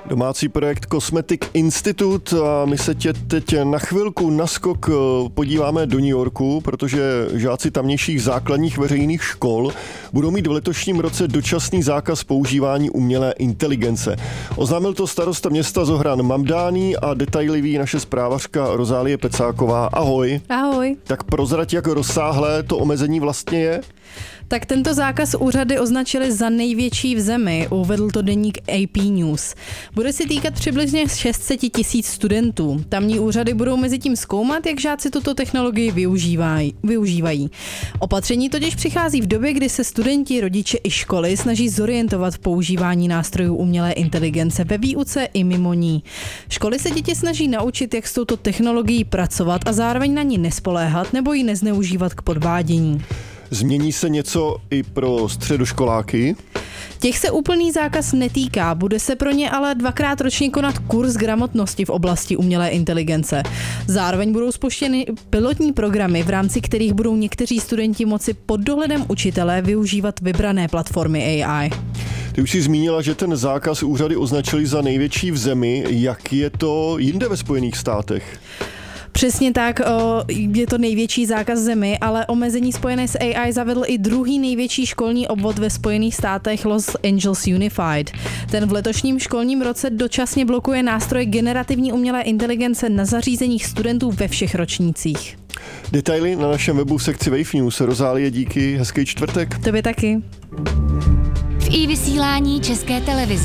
Domácí projekt Cosmetic Institute a my se teď na chvilku naskok podíváme do New Yorku, protože žáci tamnějších základních veřejných škol budou mít v letošním roce dočasný zákaz používání umělé inteligence. Oznámil to starosta města Zohran Mamdani a detaily ví naše zprávařka Rozálie Pecáková. Ahoj. Ahoj. Tak prozrať, jak rozsáhlé to omezení vlastně je? Tak tento zákaz úřady označili za největší v zemi, uvedl to deník AP News. Bude se týkat přibližně 600 000 studentů. Tamní úřady budou mezi tím zkoumat, jak žáci tuto technologii využívají. Opatření totiž přichází v době, kdy se studenti, rodiče i školy snaží zorientovat v používání nástrojů umělé inteligence ve výuce i mimo ní. Školy se děti snaží naučit, jak s touto technologií pracovat a zároveň na ní nespoléhat nebo ji nezneužívat k podvádění. Změní se něco i pro středoškoláky? Těch se úplný zákaz netýká, bude se pro ně ale 2krát ročně konat kurz gramotnosti v oblasti umělé inteligence. Zároveň budou spuštěny pilotní programy, v rámci kterých budou někteří studenti moci pod dohledem učitele využívat vybrané platformy AI. Ty už jsi zmínila, že ten zákaz úřady označili za největší v zemi. Jak je to jinde ve Spojených státech? Přesně tak, je to největší zákaz zemi, ale omezení spojené s AI zavedl i druhý největší školní obvod ve Spojených státech, Los Angeles Unified. Ten v letošním školním roce dočasně blokuje nástroj generativní umělé inteligence na zařízeních studentů ve všech ročnících. Detaily na našem webu v sekci Wave News. Rozálie, díky, hezký čtvrtek. Tobě taky. V iVysílání České televize.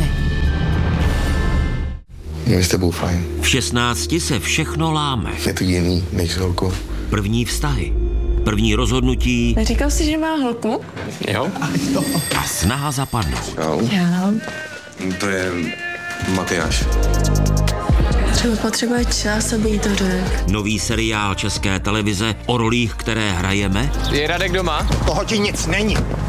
Je s tebou fajn. V 16 se všechno láme. Je to jiný než s holkou. První vztahy, první rozhodnutí. Neříkal jsi, že má holku? Jo? A snaha zapadnout. Já. To je Matyáš. Třeba potřebuje čas, aby jí to řekl. Nový seriál České televize o rolích, které hrajeme. Je Radek doma? Toho ti nic není.